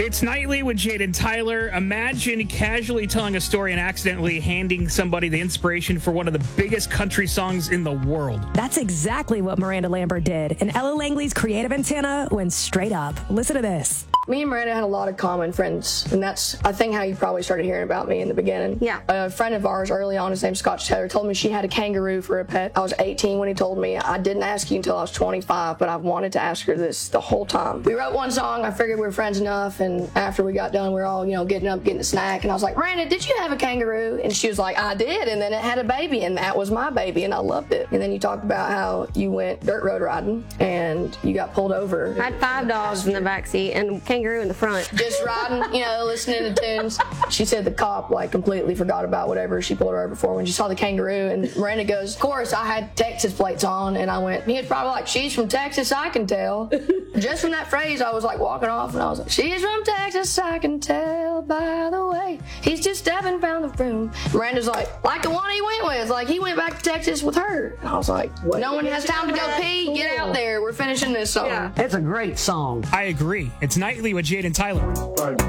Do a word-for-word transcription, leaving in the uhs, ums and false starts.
It's Nightly with Jade and Tyler. Imagine casually telling a story and accidentally handing somebody the inspiration for one of the biggest country songs in the world. That's exactly what Miranda Lambert did, and Ella Langley's creative antenna went straight up. Listen to this. Me and Miranda had a lot of common friends, and that's, I think, how you probably started hearing about me in the beginning. Yeah. A friend of ours early on, his name's Scott Taylor, told me she had a kangaroo for a pet. I was eighteen when he told me. I didn't ask you until I was twenty-five, but I've wanted to ask her this the whole time. We wrote one song. I figured we were friends enough, and after we got done, we were all, you know, getting up, getting a snack, and I was like, Miranda, did you have a kangaroo? And she was like, I did, and then it had a baby, and that was my baby, and I loved it. And then you talked about how you went dirt road riding, and you got pulled over. I had five dogs in the back seat and a kangaroo in the front. Just riding, you know, listening to tunes. She said the cop, like, completely forgot about whatever she pulled her over for when she saw the kangaroo. And Miranda goes, of course, I had Texas plates on. And I went, he was probably like, she's from Texas, I can tell. Just from that phrase, I was, like, walking off. And I was like, she's from Texas, I can tell by the way. He's just stepping down the room. Miranda's like, like the one he went with. Like, he went back to Texas with her. And I was like, what? No one has time to go pee. Get out there. We're finishing this song. Yeah. It's a great song. I agree. It's Nightly with Jade and Tyler.